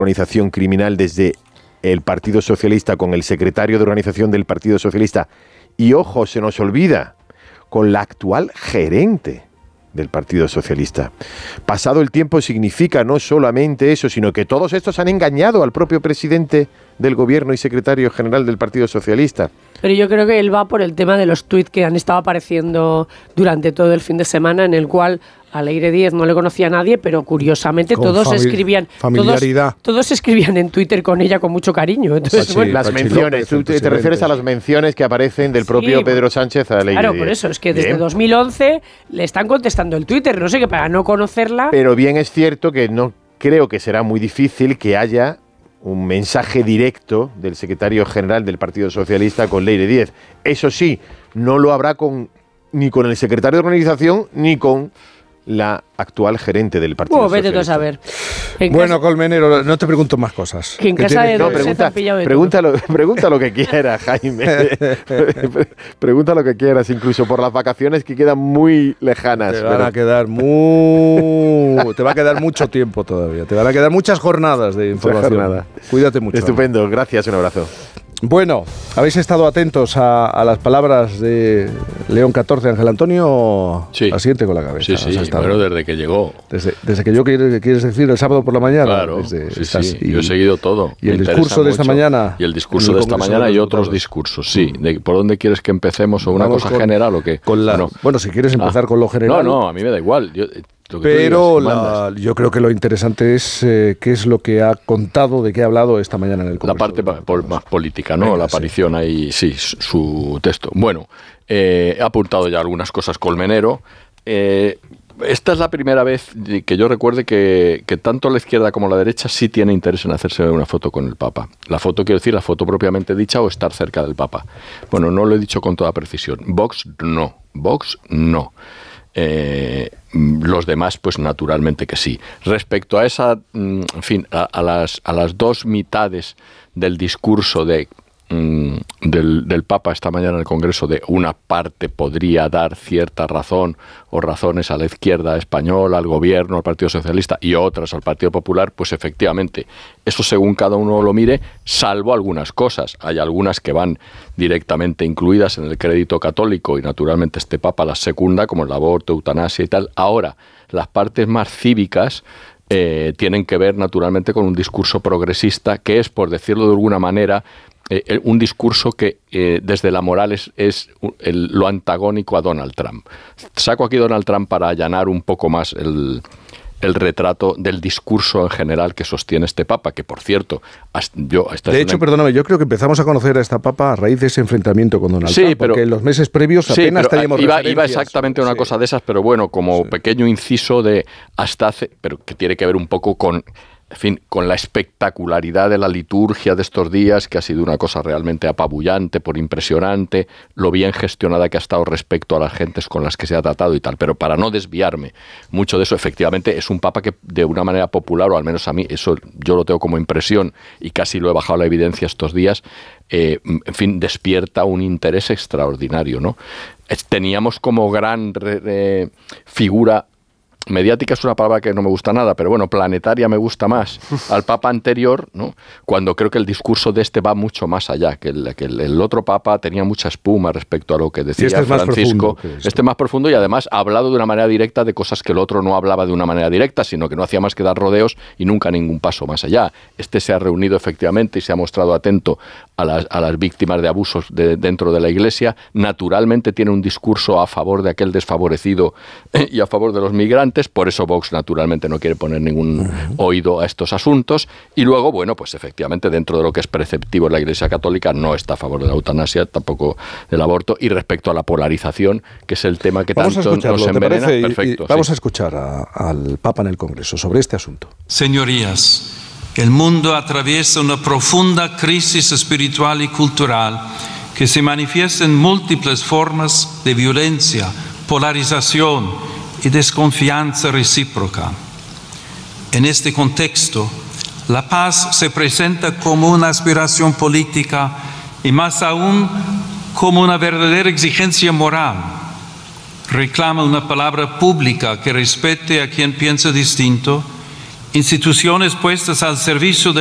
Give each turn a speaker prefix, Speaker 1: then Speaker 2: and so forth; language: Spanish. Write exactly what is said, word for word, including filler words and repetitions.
Speaker 1: organización criminal desde el Partido Socialista con el secretario de organización del Partido Socialista y, ojo, se nos olvida, con la actual gerente del Partido Socialista. Pasado el tiempo significa no solamente eso, sino que todos estos han engañado al propio presidente del gobierno y secretario general del Partido Socialista.
Speaker 2: Pero yo creo que él va por el tema de los tuits que han estado apareciendo durante todo el fin de semana, en el cual a Leire Díez no le conocía a nadie, pero curiosamente con todos escribían familiaridad. Todos, todos escribían en Twitter con ella con mucho cariño. Entonces,
Speaker 1: Pachi,
Speaker 2: bueno,
Speaker 1: las
Speaker 2: Pachi
Speaker 1: menciones, tú te, te refieres a las menciones que aparecen del propio sí, Pedro Sánchez a Leire
Speaker 2: Claro,
Speaker 1: Díez.
Speaker 2: por eso, es que desde
Speaker 1: bien.
Speaker 2: dos mil once le están contestando el Twitter, no sé qué, para no conocerla.
Speaker 1: Pero bien es cierto que no creo que será muy difícil que haya un mensaje directo del secretario general del Partido Socialista con Leire Díez. Eso sí, no lo habrá con ni con el secretario de organización ni con la actual gerente del Partido
Speaker 2: oh, vete
Speaker 1: Socialista.
Speaker 2: A ver.
Speaker 3: Bueno, casa, Colmenero, no te pregunto más cosas.
Speaker 2: Que en casa de
Speaker 1: no, pregunta, de pregunta, lo, pregunta lo que quieras, Jaime. Pregunta lo que quieras, incluso por las vacaciones que quedan muy lejanas.
Speaker 3: Te van pero... a quedar muy... te va a quedar mucho tiempo todavía. Te van a quedar muchas jornadas de información. Jornada. Cuídate mucho.
Speaker 1: Estupendo, gracias, un abrazo.
Speaker 3: Bueno, ¿habéis estado atentos a, a las palabras de León catorce, Ángel Antonio?
Speaker 4: Sí.
Speaker 3: Asiente con la cabeza.
Speaker 4: Sí, sí, bueno, desde que llegó.
Speaker 3: Desde, desde que yo, quieres decir, el sábado por la mañana.
Speaker 4: Claro,
Speaker 3: desde,
Speaker 4: sí,
Speaker 3: estás,
Speaker 4: sí,
Speaker 3: y,
Speaker 4: yo he seguido todo.
Speaker 3: Y el discurso de esta
Speaker 4: mucho.
Speaker 3: mañana.
Speaker 4: Y el discurso el de esta mañana y otros discursos, sí. De, ¿por dónde quieres que empecemos? ¿O una
Speaker 3: Vamos
Speaker 4: cosa
Speaker 3: con,
Speaker 4: general o qué?
Speaker 3: Con la, bueno, bueno, si quieres empezar ah, con lo general.
Speaker 4: No, no, a mí me da igual. Yo,
Speaker 3: Pero la, yo creo que lo interesante es eh, qué es lo que ha contado, de qué ha hablado esta mañana en el Congreso.
Speaker 4: La parte pa, por, más política, ¿no? Venga, la aparición sí. ahí, sí, su texto. Bueno, eh, he apuntado ya algunas cosas Colmenero. Eh, esta es la primera vez que yo recuerde que, que tanto la izquierda como la derecha sí tiene interés en hacerse una foto con el Papa. La foto, quiero decir, la foto propiamente dicha o estar cerca del Papa. Bueno, no lo he dicho con toda precisión. Vox no. Vox no. Eh, los demás, pues naturalmente que sí. Respecto a esa, en fin, a, a, las, a las dos mitades del discurso de, mm, del, del Papa esta mañana en el Congreso, de una parte podría dar cierta razón o razones a la izquierda española, al gobierno, al Partido Socialista y otras al Partido Popular, pues efectivamente, eso según cada uno lo mire, salvo algunas cosas. Hay algunas que van directamente incluidas en el crédito católico y naturalmente este Papa las secunda, como el aborto, eutanasia y tal. Ahora, las partes más cívicas eh, tienen que ver naturalmente con un discurso progresista que es, por decirlo de alguna manera, eh, un discurso que eh, desde la moral es, es el, lo antagónico a Donald Trump. Saco aquí Donald Trump para allanar un poco más el... el retrato del discurso en general que sostiene este Papa, que por cierto, hasta yo... Hasta
Speaker 3: de hecho, una... perdóname, yo creo que empezamos a conocer a esta Papa a raíz de ese enfrentamiento con Donald
Speaker 4: sí,
Speaker 3: Trump,
Speaker 4: pero,
Speaker 3: porque en los meses previos
Speaker 4: sí,
Speaker 3: apenas teníamos
Speaker 4: iba,
Speaker 3: referencias.
Speaker 4: Iba exactamente una sí. cosa de esas, pero bueno, como sí. pequeño inciso de hasta hace... pero que tiene que ver un poco con... En fin, con la espectacularidad de la liturgia de estos días, que ha sido una cosa realmente apabullante, por impresionante, lo bien gestionada que ha estado respecto a las gentes con las que se ha tratado y tal. Pero para no desviarme mucho de eso, efectivamente es un papa que de una manera popular, o al menos a mí, eso yo lo tengo como impresión y casi lo he bajado a la evidencia estos días, eh, en fin, despierta un interés extraordinario, ¿no? Teníamos como gran re, re, figura... mediática es una palabra que no me gusta nada, pero bueno, planetaria me gusta más, al Papa anterior, ¿no? Cuando creo que el discurso de este va mucho más allá, que el, que el, el otro Papa tenía mucha espuma respecto a lo que decía este Francisco. Es este es más profundo y además ha hablado de una manera directa de cosas que el otro no hablaba de una manera directa, sino que no hacía más que dar rodeos y nunca ningún paso más allá. Este se ha reunido efectivamente y se ha mostrado atento a las, a las víctimas de abusos de, dentro de la Iglesia. Naturalmente tiene un discurso a favor de aquel desfavorecido y a favor de los migrantes. Por eso Vox naturalmente no quiere poner ningún uh-huh. oído a estos asuntos. Y luego, bueno, pues efectivamente dentro de lo que es preceptivo en la Iglesia Católica no está a favor de la eutanasia, tampoco del aborto. Y respecto a la polarización, que es el tema que
Speaker 3: vamos
Speaker 4: tanto nos envenena,
Speaker 3: perfecto. Y, y vamos sí. a escuchar a, al Papa en el Congreso sobre este asunto.
Speaker 5: Señorías, el mundo atraviesa una profunda crisis espiritual y cultural que se manifiesta en múltiples formas de violencia, polarización y desconfianza recíproca. En este contexto, la paz se presenta como una aspiración política y más aún como una verdadera exigencia moral. Reclama una palabra pública que respete a quien piensa distinto instituciones puestas al servicio de